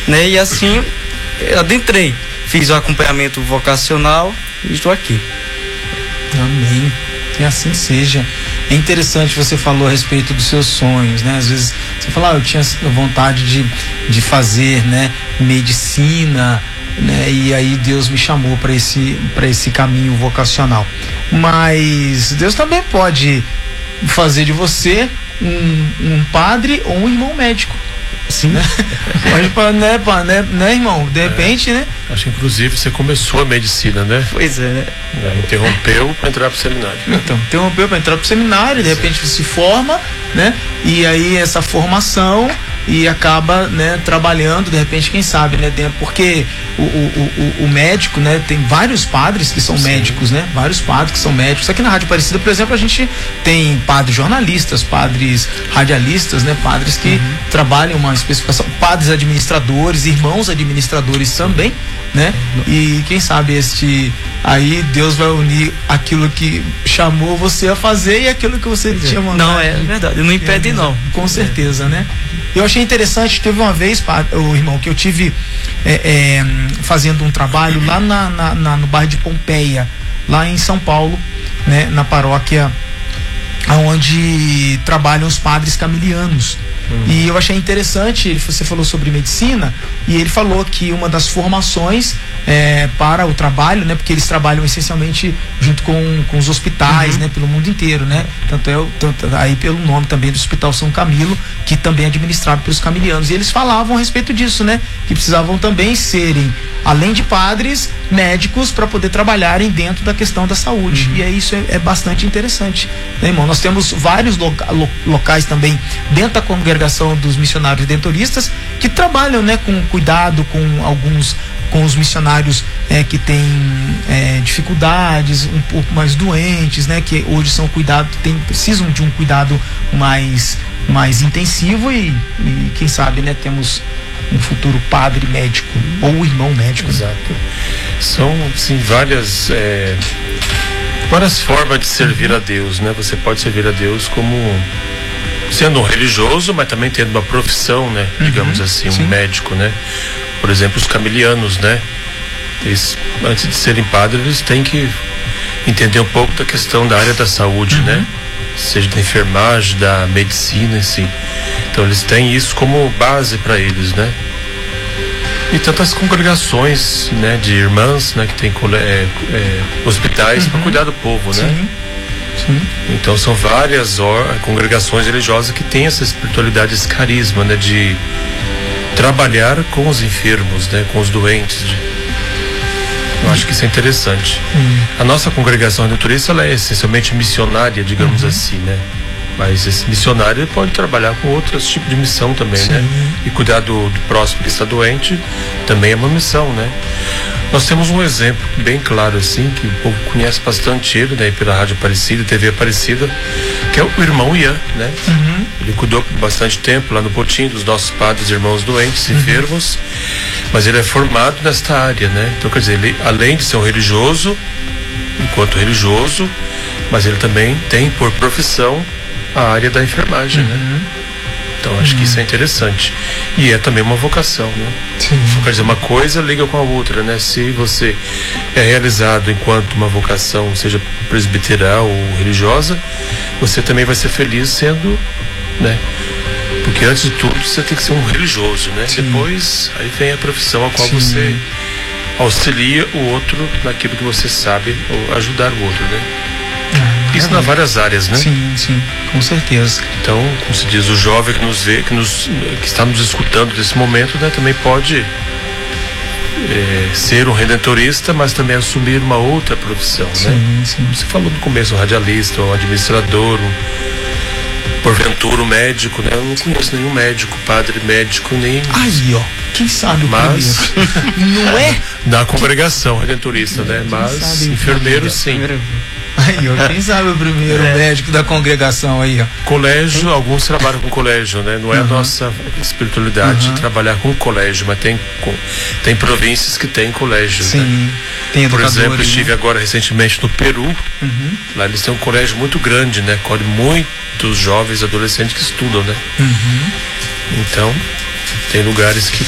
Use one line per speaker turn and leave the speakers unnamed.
né? E assim, eu adentrei, fiz o acompanhamento vocacional e estou aqui.
Amém. Que assim seja. É interessante, você falou a respeito dos seus sonhos, né? Às vezes você fala, eu tinha vontade de fazer, né, medicina, né? E aí Deus me chamou para esse caminho vocacional. Mas Deus também pode fazer de você um padre ou um irmão médico.
Sim.
Né? Né, irmão? De repente, né?
Acho que inclusive você começou a medicina, né?
Pois é.
Interrompeu para entrar pro seminário.
Então, interrompeu para entrar pro seminário, de repente você se forma, né? E aí essa formação e acaba, né, trabalhando, de repente, quem sabe, né, dentro, porque o médico, né, tem vários padres que são médicos, né? Vários padres que são médicos. Aqui na Rádio Aparecida, por exemplo, a gente tem padres jornalistas, padres radialistas, né? Padres que trabalham uma especificação, padres administradores, irmãos administradores também, né? E quem sabe aí Deus vai unir aquilo que chamou você a fazer e aquilo que você tinha mandado.
Não, é verdade, não impede não.
Com certeza, né? Eu achei interessante, teve uma vez, o irmão, que eu tive fazendo um trabalho lá no bairro de Pompeia, lá em São Paulo, né? Na paróquia onde trabalham os padres camilianos. E eu achei interessante, você falou sobre medicina, e ele falou que uma das formações para o trabalho, né, porque eles trabalham essencialmente junto com os hospitais, né, pelo mundo inteiro, né, tanto aí pelo nome também do Hospital São Camilo, que também é administrado pelos camilianos, e eles falavam a respeito disso, né, que precisavam também serem, além de padres, médicos, para poder trabalharem dentro da questão da saúde. E aí isso é bastante interessante, né, irmão? Nós temos vários locais também dentro da congregação dos missionários redentoristas que trabalham, né, com cuidado com os missionários que têm dificuldades, um pouco mais doentes, né, que hoje são precisam de um cuidado mais intensivo e quem sabe, né, temos um futuro padre médico ou irmão médico.
Exato. São, sim, várias formas de servir a Deus, né? Você pode servir a Deus como sendo um religioso, mas também tendo uma profissão, né? Digamos assim, um médico, né? Por exemplo, os camilianos, né? Eles, antes de serem padres, eles têm que entender um pouco da questão da área da saúde, né? Seja da enfermagem, da medicina em si. Então eles têm isso como base para eles, né? E tantas congregações, né, de irmãs, né, que tem hospitais para cuidar do povo, né? Sim. Então são várias congregações religiosas que têm essa espiritualidade, esse carisma, né, de trabalhar com os enfermos, né, com os doentes. Eu acho que isso é interessante. A nossa congregação redentorista, ela é essencialmente missionária, digamos assim, né? Mas esse missionário pode trabalhar com outros tipos de missão também, né? E cuidar do próximo que está doente também é uma missão, né? Nós temos um exemplo bem claro, assim, que o povo conhece bastante ele, né? Pela Rádio Aparecida, TV Aparecida, que é o irmão Ian, né? Ele cuidou por bastante tempo lá no Potinho dos nossos padres, irmãos doentes, enfermos, mas ele é formado nesta área, né? Então, quer dizer, ele, além de ser um religioso, enquanto religioso, mas ele também tem por profissão a área da enfermagem, né? Então acho que isso é interessante. E é também uma vocação, né? Quer dizer, uma coisa liga com a outra, né? Se você é realizado enquanto uma vocação, seja presbiteral ou religiosa, você também vai ser feliz sendo, né? Porque antes de tudo você tem que ser um religioso, né? Depois aí vem a profissão a qual você auxilia o outro naquilo que você sabe, ou ajudar o outro, né? Isso nas várias áreas, né?
Sim, com certeza.
Então, como se diz, o jovem que nos vê, que está nos escutando nesse momento, né, também pode ser um redentorista, mas também assumir uma outra profissão, né? Você falou no começo, um radialista, um administrador, porventura um médico, né? Eu não conheço nenhum médico, padre médico, nem...
Aí, ó, quem sabe o primeiro? Não é?
Da congregação redentorista, né? Mas enfermeiro, sim.
Aí, ó, quem sabe o primeiro médico da congregação aí, ó.
Colégio, alguns trabalham com colégio, né? Não é a nossa espiritualidade trabalhar com colégio, mas tem províncias que tem colégio.
Sim,
né?
Tem educadores.
Por exemplo, estive agora recentemente no Peru. Lá eles têm um colégio muito grande, né? Colhe muitos jovens adolescentes que estudam, né? Então, tem lugares que